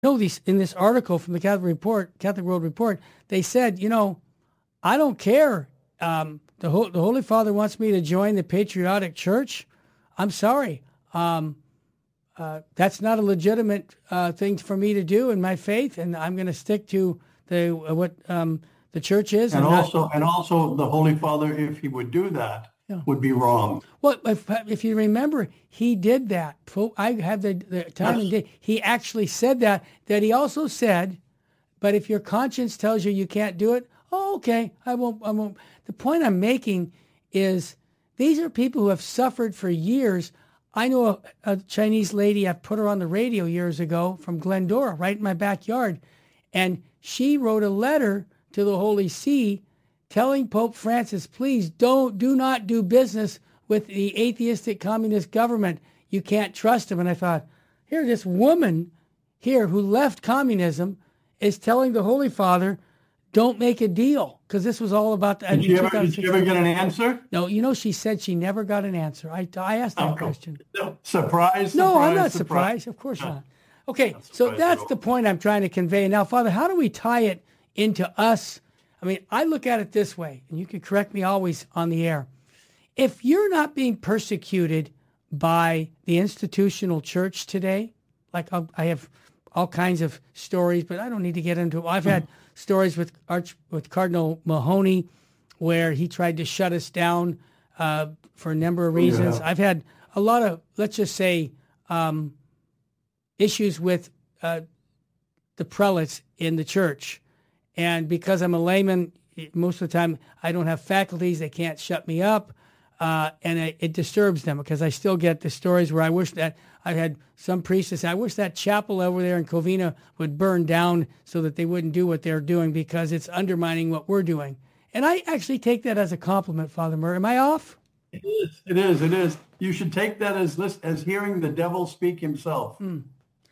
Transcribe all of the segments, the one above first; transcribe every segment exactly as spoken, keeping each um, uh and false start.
No, these in this article from the Catholic Report, Catholic World Report, they said, you know, I don't care. Um, the, Ho- the Holy Father wants me to join the Patriotic Church. I'm sorry. Um, uh, that's not a legitimate uh, thing for me to do in my faith, and I'm going to stick to the uh, what um, the church is. And and also, not, and also, the Holy Father, if he would do that, yeah. would be wrong. Well, if, if you remember, he did that. I have the, the time yes. and day. He actually said that. That he also said, but if your conscience tells you you can't do it, oh, okay, I won't. I won't. The point I'm making is these are people who have suffered for years. I know a, a Chinese lady, I put her on the radio years ago from Glendora, right in my backyard. And she wrote a letter to the Holy See telling Pope Francis, please don't, do not do business with the atheistic communist government. You can't trust them. And I thought, here, this woman here who left communism is telling the Holy Father, don't make a deal, because this was all about... The, did, you ever, did you ever get an answer? No, you know, she said she never got an answer. I, I asked that oh, question. No, surprise, surprise, No, I'm not surprise. surprised. Of course no. not. Okay, not so that's the point I'm trying to convey. Now, Father, how do we tie it into us? I mean, I look at it this way, and you can correct me always on the air. If you're not being persecuted by the institutional church today, like I'll, I have all kinds of stories, but I don't need to get into it. I've had stories with Arch with Cardinal Mahoney, where he tried to shut us down uh, for a number of reasons. Yeah. I've had a lot of, let's just say, um, issues with uh, the prelates in the church. And because I'm a layman, most of the time I don't have faculties. They can't shut me up. Uh, and it, it disturbs them because I still get the stories where I wish that I had some priestess. I wish that chapel over there in Covina would burn down so that they wouldn't do what they're doing because it's undermining what we're doing. And I actually take that as a compliment, Father Murray. Am I off? It is. It is. It is. You should take that as as hearing the devil speak himself. Mm.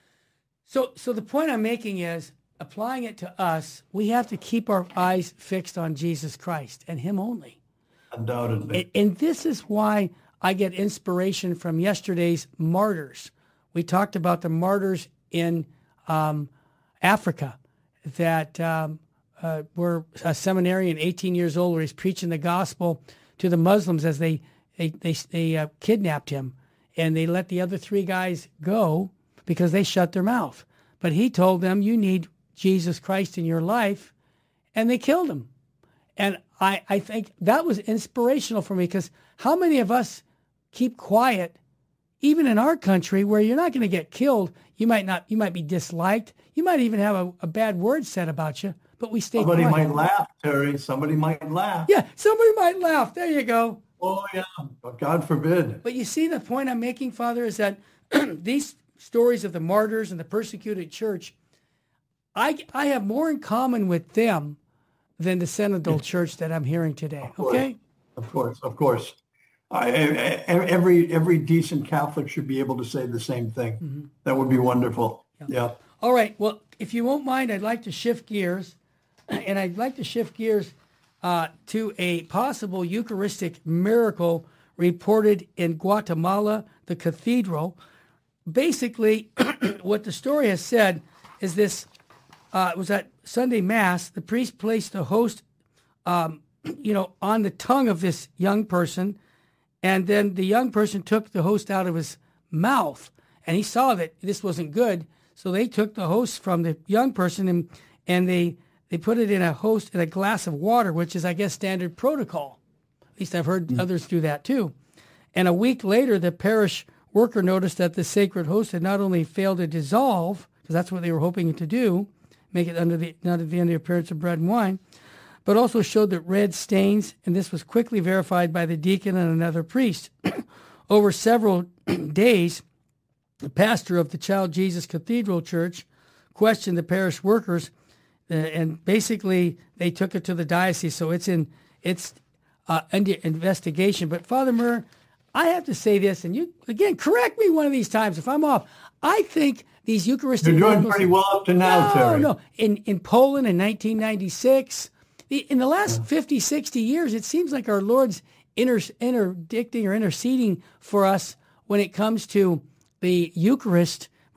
So, so the point I'm making is, applying it to us, we have to keep our eyes fixed on Jesus Christ and him only. Undoubtedly. And, and this is why I get inspiration from yesterday's martyrs. We talked about the martyrs in um, Africa that um, uh, were a seminarian, eighteen years old, where he's preaching the gospel to the Muslims as they they they, they uh, kidnapped him, and they let the other three guys go because they shut their mouth. But he told them, you need Jesus Christ in your life, and they killed him. And I, I think that was inspirational for me, because how many of us keep quiet, even in our country, where you're not going to get killed? You might not. You might be disliked. You might even have a, a bad word said about you, but we stay Somebody quiet. might laugh, Terry. Somebody might laugh. Yeah, somebody might laugh. There you go. Oh, yeah. But God forbid. But you see, the point I'm making, Father, is that these stories of the martyrs and the persecuted church, I, I have more in common with them than the synodal church that I'm hearing today. Of course, okay? Of course, of course. I, every every decent Catholic should be able to say the same thing. Mm-hmm. That would be wonderful. Yeah. yeah. All right. Well, if you won't mind, I'd like to shift gears, and I'd like to shift gears uh, to a possible Eucharistic miracle reported in Guatemala, the cathedral. Basically, what the story has said is this. Uh, it was at Sunday Mass. The priest placed the host, um, you know, on the tongue of this young person, and then the young person took the host out of his mouth, and he saw that this wasn't good, so they took the host from the young person and and they they put it in a host in a glass of water, which is, I guess, standard protocol. At least I've heard mm. others do that too. And a week later, the parish worker noticed that the sacred host had not only failed to dissolve, because that's what they were hoping it to do, make it under the not at the end of the appearance of bread and wine, but also showed that red stains, and this was quickly verified by the deacon and another priest. Over several days, the pastor of the Child Jesus Cathedral Church questioned the parish workers, uh, and basically they took it to the diocese. So it's in it's uh, under investigation. But Father Murr, I have to say this, and you again correct me one of these times if I'm off. I think these Eucharistic You're doing miracles, pretty well up to now, no, Terry. No, in in Poland in nineteen ninety-six, in the last fifty, sixty years, it seems like our Lord's inter, interdicting or interceding for us when it comes to the Eucharist,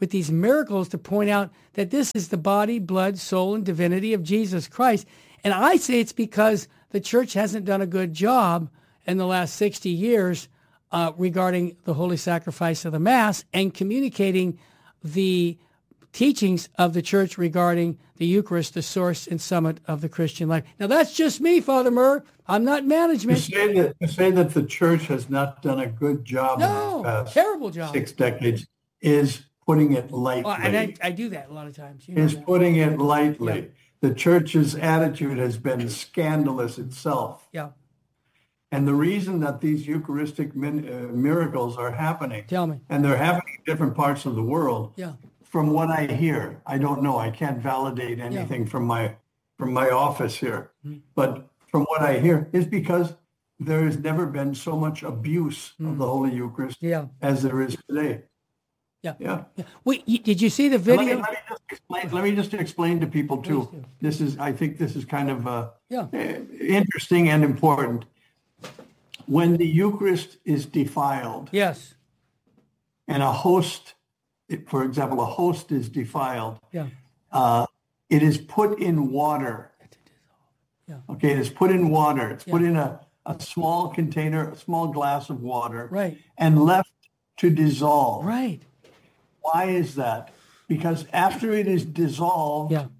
with these miracles to point out that this is the body, blood, soul, and divinity of Jesus Christ. And I say it's because the church hasn't done a good job in the last sixty years uh, regarding the holy sacrifice of the Mass and communicating the teachings of the church regarding the Eucharist, the source and summit of the Christian life. Now, that's just me, Father Murr. I'm not To management. say that, to say that the church has not done a good job No, in the past terrible job. six decades is putting it lightly. Well, and I, I do that a lot of times. You know is that. putting it lightly. Yeah. The church's attitude has been scandalous itself. Yeah, And the reason that these Eucharistic min, uh, miracles are happening, tell me. and they're happening in different parts of the world, Yeah, from what I hear, I don't know, I can't validate anything from my from my office here, Mm-hmm. but from what I hear is because there has never been so much abuse of the Holy Eucharist yeah, as there is today. yeah. Yeah. yeah. Wait, you, did you see the Let me, video? let me just explain. Let me just explain to people too. Please do. This is, I think, this is kind of uh, Yeah. eh, interesting and important. When the Eucharist is defiled, Yes. and a host, for example, a host is defiled, Yeah. uh, it is put in water. Yeah. Okay, it is put in water. It's put Yeah. in a, a small container, a small glass of water, Right. and left to dissolve. Right. Why is that? Because after it is dissolved, Yeah.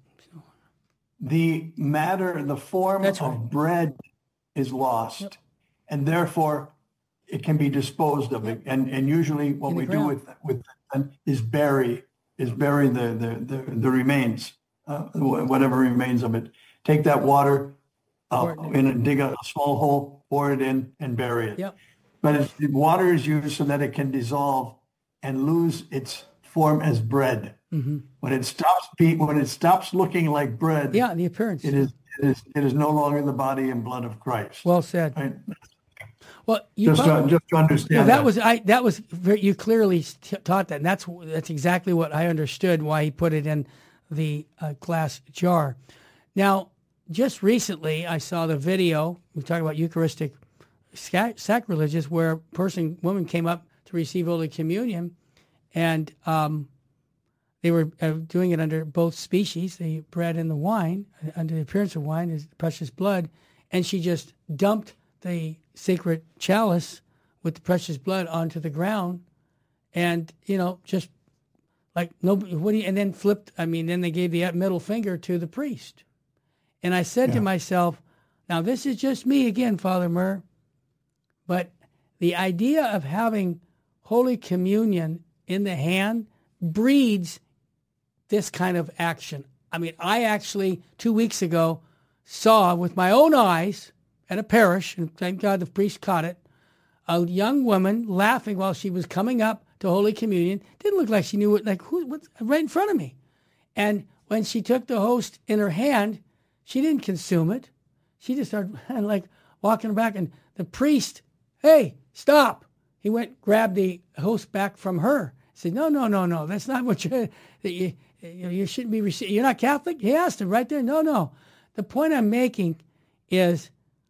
the matter, the form That's of right. bread is lost. Yep. And therefore it can be disposed of. Yep. And and usually what In the we do ground. with with them is bury is bury the the the, the remains, uh, wh- whatever remains of it. Take that water uh, Pour it in and dig a, a small hole, pour it in, and bury it. Yep. But it's, the water is used so that it can dissolve and lose its form as bread. Mm-hmm. When it stops be, when it stops looking like bread, Yeah, the appearance. it is it is it is no longer the body and blood of Christ. Well said. Right? Well, you Just to, just to understand Yeah, that that. was I. That was very, you clearly t- taught that. And that's that's exactly what I understood. Why he put it in the uh, glass jar. Now, just recently, I saw the video. We talked about Eucharistic sac- sacrileges, where a person, woman, came up to receive Holy Communion, and um, they were uh, doing it under both species, the bread and the wine, uh, under the appearance of wine is precious blood, and she just dumped the sacred chalice with the precious blood onto the ground, and you know, just like nobody. What do you? And then flipped. I mean, then they gave the middle finger to the priest, and I said Yeah. to myself, now this is just me again, Father Murr, but the idea of having Holy Communion in the hand breeds this kind of action. I mean, I actually two weeks ago saw with my own eyes at a parish, and thank God the priest caught it, a young woman laughing while she was coming up to Holy Communion. Didn't look like she knew what, like, who, what's right in front of me. And when she took the host in her hand, she didn't consume it. She just started like walking back, and the priest, hey, stop. He went, grabbed the host back from her. Said, no, no, no, no, that's not what you're, you, you, you shouldn't be receiving. You're not Catholic? He asked him right there. No, no. The point I'm making is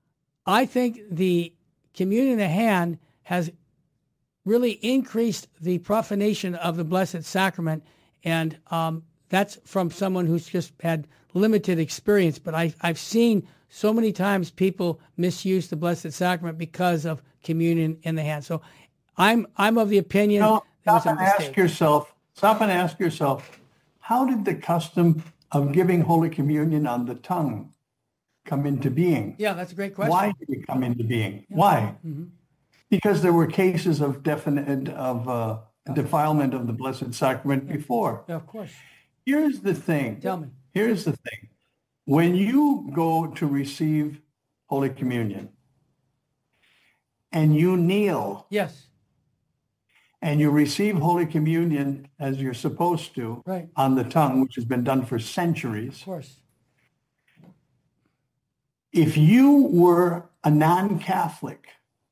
I think the communion in the hand has really increased the profanation of the Blessed Sacrament, and um, that's from someone who's just had limited experience. But I, I've seen so many times people misuse the Blessed Sacrament because of communion in the hand. So I'm I'm of the opinion No, that was stop a and ask mistake. yourself. Stop and ask yourself, how did the custom of giving Holy Communion on the tongue come into being? Yeah, that's a great question. Why did it come into being? Why? Mm-hmm. Because there were cases of definite of uh, defilement of the Blessed Sacrament before. Yeah, of course. Here's the thing. Tell me. Here's the thing. When you go to receive Holy Communion and you kneel Yes. and you receive Holy Communion as you're supposed to Right. on the tongue, which has been done for Of centuries, course. if you were a non-Catholic,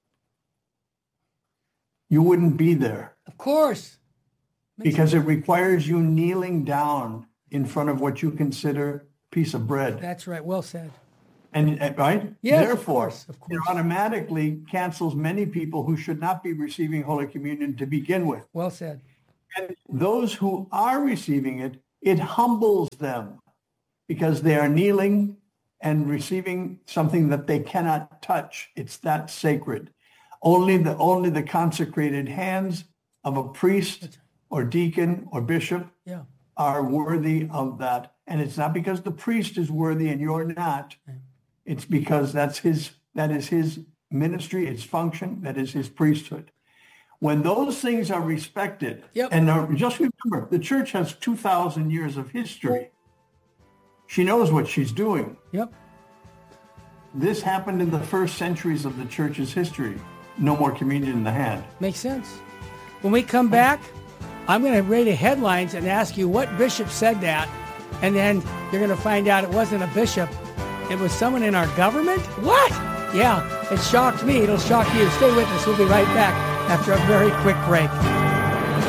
you wouldn't be there Of course. because it requires you kneeling down in front of what you consider a piece of bread. That's right. Well said. And uh, right? Yes, of Therefore, course, of it course. automatically cancels many people who should not be receiving Holy Communion to begin with. Well said. And those who are receiving it, it humbles them because they are kneeling and receiving something that they cannot touch. It's that sacred. Only the only the consecrated hands of a priest or deacon or bishop Yeah. are worthy of that. And it's not because the priest is worthy and you're not. It's because that's his that is his ministry, its function, that is his priesthood. When those things are respected, Yep. and uh, just remember, the church has two thousand years of history. She knows what she's doing. Yep. This happened in the first centuries of the church's history. No more communion in the hand. Makes sense. When we come back, I'm going to read the headlines and ask you what bishop said that, and then you're going to find out it wasn't a bishop. It was someone in our government? What? Yeah, it shocked me. It'll shock you. Stay with us. We'll be right back after a very quick break.